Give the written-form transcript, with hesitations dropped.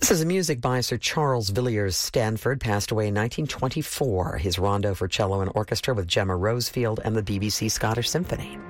This is music by Sir Charles Villiers Stanford, passed away in 1924. His rondo for cello and orchestra with Gemma Rosefield and the BBC Scottish Symphony.